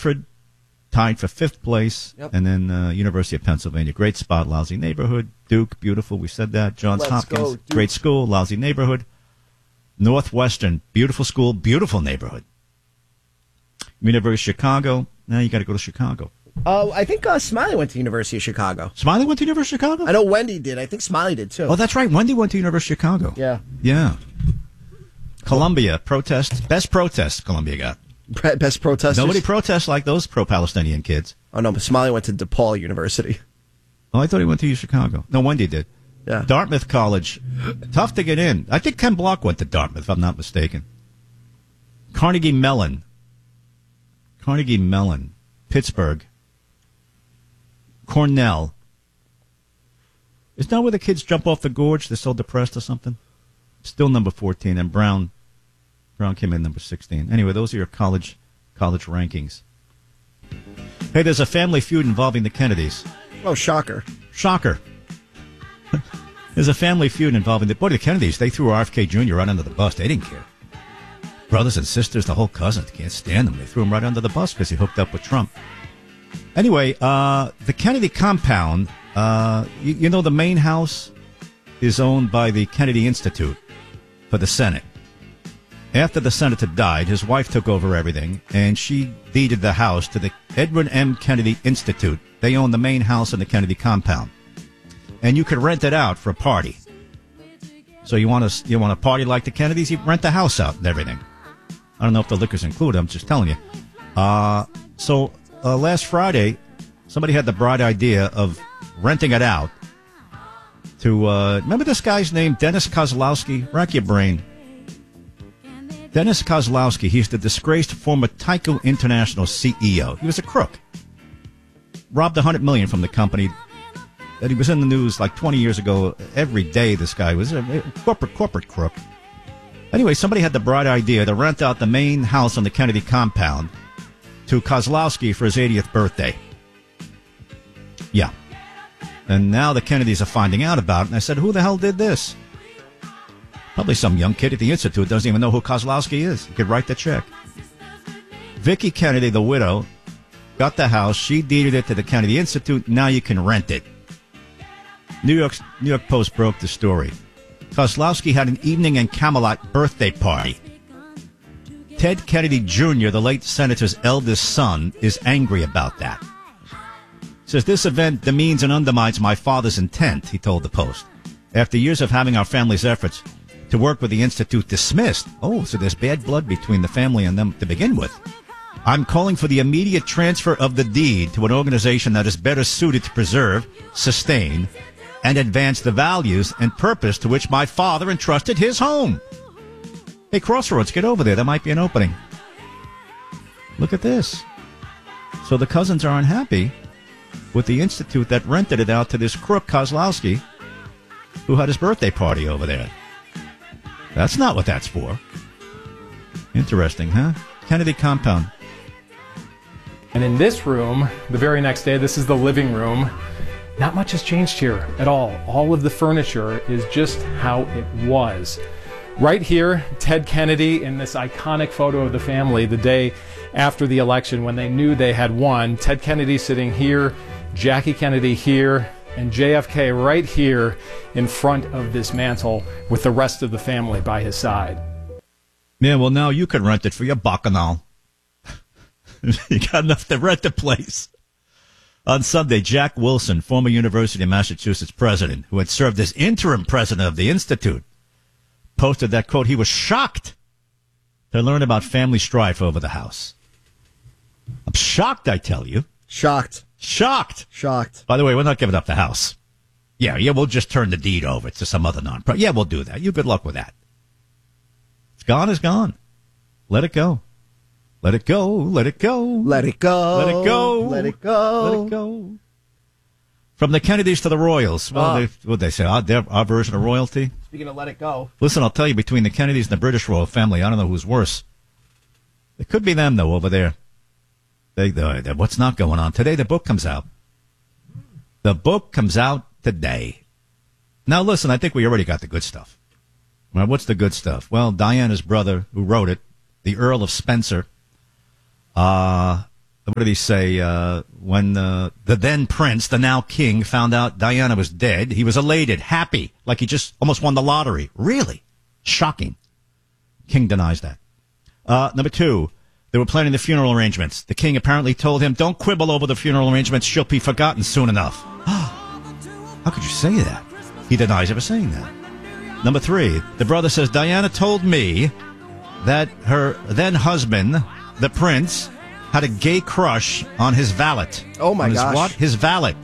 Stanford tied for 5th place, Yep. and then University of Pennsylvania. Great spot, lousy neighborhood. Duke, beautiful. We said that. Johns Let's Hopkins, go, Duke. great school, lousy neighborhood. Northwestern, beautiful school, beautiful neighborhood. University of Chicago. Now you got to go to Chicago. I think Smiley went to University of Chicago. Smiley went to University of Chicago? I know Wendy did. I think Smiley did, too. Oh, that's right. Wendy went to University of Chicago. Yeah. Yeah. Columbia, best protest Columbia got. Best protesters? Nobody protests like those pro-Palestinian kids. Oh, no, but Smiley went to DePaul University. Oh, I thought he went to Chicago. No, Wendy did. Yeah. Dartmouth College, tough to get in. I think Ken Block went to Dartmouth, if I'm not mistaken. Carnegie Mellon, Pittsburgh. Cornell. Isn't that where the kids jump off the gorge? They're so depressed or something? Still number 14, and Brown came in number 16. Anyway, those are your college rankings. Hey, there's a family feud involving the Kennedys. Oh, shocker. Shocker. There's a family feud involving the Kennedys. They threw RFK Jr. right under the bus. They didn't care. Brothers and sisters, the whole cousins, can't stand them. They threw him right under the bus because he hooked up with Trump. Anyway, the Kennedy compound, you know the main house is owned by the Kennedy Institute for the Senate. After the senator died, his wife took over everything, and she deeded the house to the Edward M. Kennedy Institute. They own the main house in the Kennedy compound. And you could rent it out for a party. So you want a party like the Kennedys, you rent the house out and everything. I don't know if the liquor's included, I'm just telling you. So last Friday, somebody had the bright idea of renting it out to, remember this guy's name, Dennis Kozlowski? Rack your brain. Dennis Kozlowski, he's the disgraced former Tyco International CEO. He was a crook. Robbed $100 million from the company. That he was in the news like 20 years ago. Every day this guy was a corporate crook. Anyway, somebody had the bright idea to rent out the main house on the Kennedy compound to Kozlowski for his 80th birthday. Yeah. And now the Kennedys are finding out about it. And I said, who the hell did this? Probably some young kid at the Institute doesn't even know who Kozlowski is. He could write the check. Vicki Kennedy, the widow, got the house. She deeded it to the Kennedy Institute. Now you can rent it. New York Post broke the story. Kozlowski had an evening in Camelot birthday party. Ted Kennedy Jr., the late senator's eldest son, is angry about that. Says, this event demeans and undermines my father's intent, he told the Post. After years of having our family's efforts to work with the Institute dismissed. Oh, so there's bad blood between the family and them to begin with. I'm calling for the immediate transfer of the deed to an organization that is better suited to preserve, sustain, and advance the values and purpose to which my father entrusted his home. Hey, Crossroads, get over there. There might be an opening. Look at this. So the cousins are unhappy with the Institute that rented it out to this crook Kozlowski who had his birthday party over there. That's not what that's for. Interesting, huh? Kennedy compound. And in this room, the very next day, this is the living room. Not much has changed here at all. All of the furniture is just how it was. Right here, Ted Kennedy in this iconic photo of the family the day after the election when they knew they had won. Ted Kennedy sitting here, Jackie Kennedy here, and JFK right here in front of this mantle with the rest of the family by his side. Yeah, well, now you can rent it for your bacchanal. You got enough to rent the place. On Sunday, Jack Wilson, former University of Massachusetts president, who had served as interim president of the Institute, posted that, quote, he was shocked to learn about family strife over the house. I'm shocked, I tell you. Shocked. By the way, we're not giving up the house. Yeah, we'll just turn the deed over to some other nonprofit. Yeah, we'll do that. You good luck with that. It's gone is gone. Let it go. Let it go. Let it go. Let it go. Let it go. Let it go. Let it go. From the Kennedys to the Royals. Well, what'd they say? Our version of royalty? Speaking of let it go. Listen, I'll tell you, between the Kennedys and the British royal family, I don't know who's worse. It could be them, though, over there. What's not going on? Today, the book comes out. The book comes out today. Now, listen, I think we already got the good stuff. Well, what's the good stuff? Well, Diana's brother, who wrote it, the Earl of Spencer, what did he say? When the then prince, the now king, found out Diana was dead, he was elated, happy, like he just almost won the lottery. Really? Shocking. King denies that. Number 2, they were planning the funeral arrangements. The king apparently told him, don't quibble over the funeral arrangements. She'll be forgotten soon enough. How could you say that? He denies ever saying that. Number 3, the brother says, Diana told me that her then husband, the prince, had a gay crush on his valet. Oh, my gosh. What? His valet.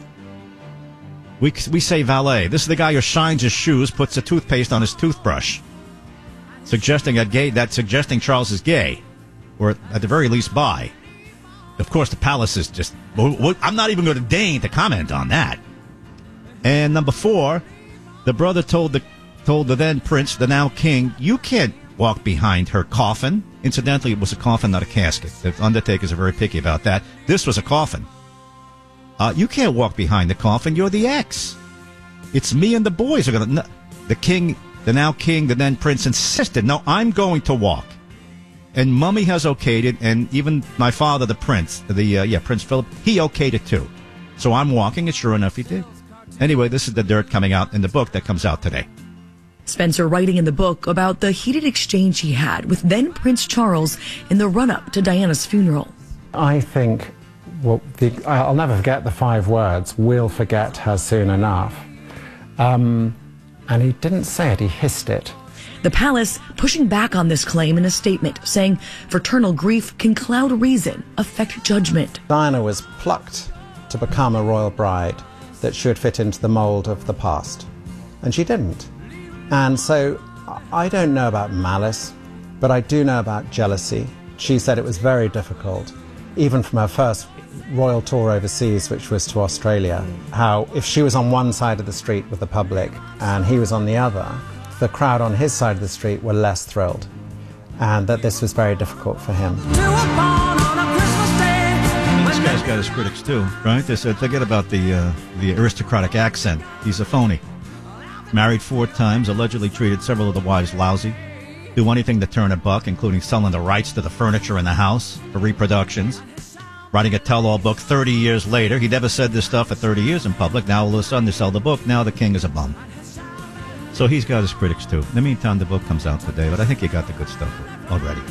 We say valet. This is the guy who shines his shoes, puts a toothpaste on his toothbrush, suggesting Charles is gay, or at the very least bi. Of course, the palace is just... I'm not even going to deign to comment on that. And number 4, the brother told the then prince, the now king, you can't walk behind her coffin. Incidentally, it was a coffin, not a casket. The undertakers are very picky about that. This was a coffin. You can't walk behind the coffin. You're the ex. It's me and the boys are going to... The king, the now king, the then prince insisted, no, I'm going to walk. And Mummy has okayed it, and even my father, the prince, Prince Philip, he okayed it too. So I'm walking, and sure enough, he did. Anyway, this is the dirt coming out in the book that comes out today. Spencer writing in the book about the heated exchange he had with then Prince Charles in the run-up to Diana's funeral. I think, I'll never forget the 5 words, we'll forget her soon enough. And he didn't say it, he hissed it. The palace pushing back on this claim in a statement, saying fraternal grief can cloud reason, affect judgment. Diana was plucked to become a royal bride that should fit into the mold of the past. And she didn't. And so I don't know about malice, but I do know about jealousy. She said it was very difficult, even from her first royal tour overseas, which was to Australia, how if she was on one side of the street with the public and he was on the other, the crowd on his side of the street were less thrilled, and that this was very difficult for him. This guy's got his critics too, right? They said, forget about the aristocratic accent. He's a phony. Married 4 times, allegedly treated several of the wives lousy. Do anything to turn a buck, including selling the rights to the furniture in the house for reproductions. Writing a tell-all book 30 years later. He never said this stuff for 30 years in public. Now all of a sudden they sell the book. Now the king is a bum. So he's got his critics too. In the meantime, the book comes out today, but I think you got the good stuff already.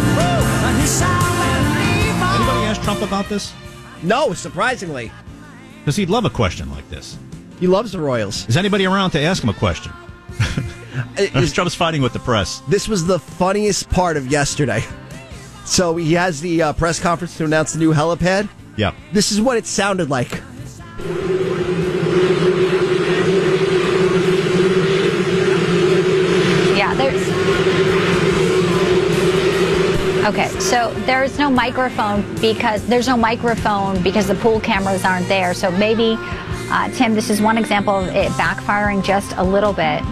Anybody ask Trump about this? No, surprisingly. Because he'd love a question like this. He loves the Royals. Is anybody around to ask him a question? Trump's fighting with the press. This was the funniest part of yesterday. So he has the press conference to announce the new helipad. Yeah. This is what it sounded like. Yeah, okay, so there's no microphone because the pool cameras aren't there. So maybe, Tim, this is one example of it backfiring just a little bit.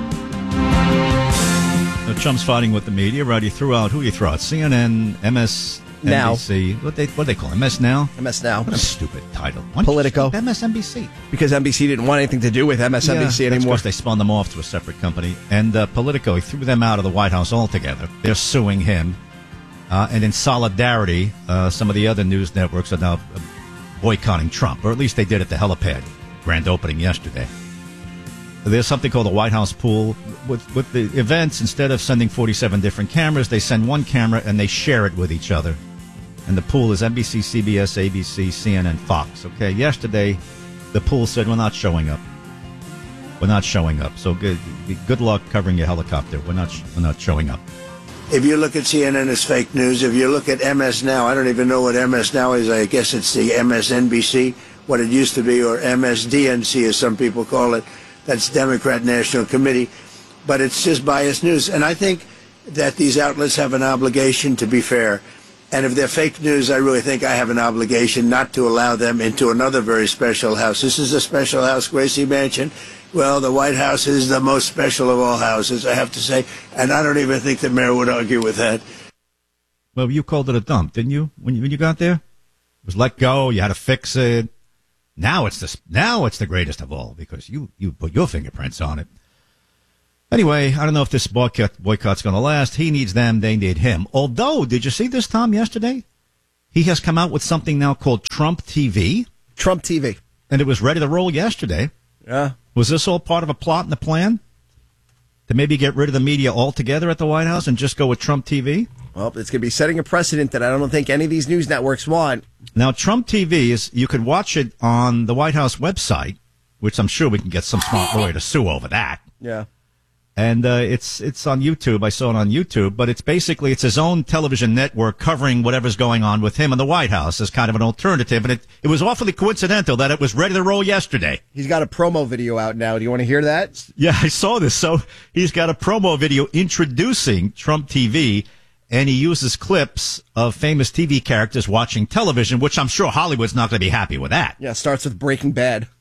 So Trump's fighting with the media, right? He threw out, who he threw out? CNN, MSNBC. Now. What they call it? MS Now? MS Now. What a stupid title. Politico. MSNBC. Because NBC didn't want anything to do with MSNBC anymore. That's they spun them off to a separate company. And Politico, he threw them out of the White House altogether. They're suing him. And in solidarity, some of the other news networks are now boycotting Trump, or at least they did at the helipad grand opening yesterday. There's something called the White House pool. With the events, instead of sending 47 different cameras, they send one camera and they share it with each other. And the pool is NBC, CBS, ABC, CNN, Fox. Okay, yesterday the pool said, we're not showing up. We're not showing up. So good luck covering your helicopter. We're not showing up. If you look at CNN, it's fake news. If you look at MS Now, I don't even know what MS Now is. I guess it's the MSNBC, what it used to be, or MSDNC, as some people call it. That's Democrat National Committee. But it's just biased news. And I think that these outlets have an obligation to be fair. And if they're fake news, I really think I have an obligation not to allow them into another very special house. This is a special house, Gracie Mansion. Well, the White House is the most special of all houses, I have to say. And I don't even think the mayor would argue with that. Well, you called it a dump, didn't you? When you got there? It was let go. You had to fix it. Now it's the greatest of all because you put your fingerprints on it. Anyway, I don't know if this boycott's going to last. He needs them. They need him. Although, did you see this, Tom, yesterday? He has come out with something now called Trump TV. Trump TV. And it was ready to roll yesterday. Yeah. Was this all part of a plot and a plan? To maybe get rid of the media altogether at the White House and just go with Trump TV? Well, it's going to be setting a precedent that I don't think any of these news networks want. Now, Trump TV is, you could watch it on the White House website, which I'm sure we can get some smart lawyer to sue over that. Yeah. And it's on YouTube. I saw it on YouTube, but it's his own television network covering whatever's going on with him in the White House as kind of an alternative. And it was awfully coincidental that it was ready to roll yesterday. He's got a promo video out now. Do you want to hear that? Yeah, I saw this. So he's got a promo video introducing Trump TV, and he uses clips of famous TV characters watching television, which I'm sure Hollywood's not going to be happy with that. Yeah, starts with Breaking Bad.